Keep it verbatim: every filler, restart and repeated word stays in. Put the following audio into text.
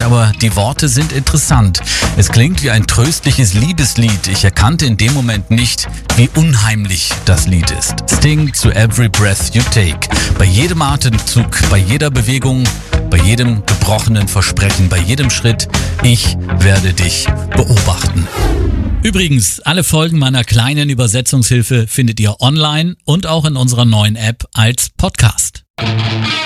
aber die Worte sind interessant. Es klingt wie ein tröstliches Liebeslied. Ich erkannte in dem Moment nicht, wie unheimlich das Lied ist. Sting zu Every Breath You Take. Bei jedem Atemzug, bei jeder Bewegung, bei jedem gebrochenen Versprechen, bei jedem Schritt, ich werde dich beobachten. Übrigens, alle Folgen meiner kleinen Übersetzungshilfe findet ihr online und auch in unserer neuen App als Podcast.